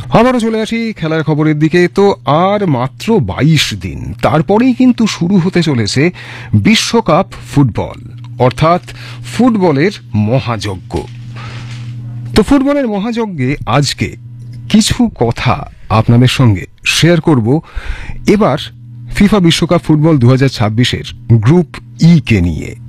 আবারও চলে আসি খেলার খবরের দিকে। তো আর মাত্র 22 দিন, তারপরেই কিন্তু শুরু হতে চলেছে বিশ্বকাপ ফুটবল, অর্থাৎ ফুটবলের মহাযজ্ঞ। তো ফুটবলের মহাযজ্ঞে আজকে কিছু কথা আপনাদের সঙ্গে শেয়ার করব এবার ফিফা বিশ্বকাপ ফুটবল 2026-এর গ্রুপ ই কে নিয়ে।